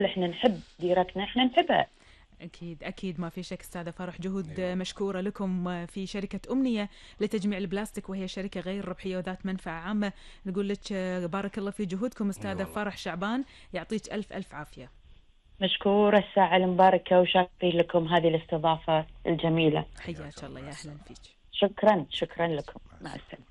احنا نحب ديرتنا، احنا نحبها. أكيد أكيد ما في شك أستاذة فرح، جهود مشكورة لكم في شركة أمنية لتجميع البلاستيك، وهي شركة غير ربحية وذات منفعة عامة. نقول لك بارك الله في جهودكم أستاذة فرح شعبان، يعطيك ألف ألف عافية. مشكورة، الساعة المباركة، وشاكرين لكم هذه الاستضافة الجميلة. حياك الله، يا أهلا فيك. شكرا لكم، مع السلامة.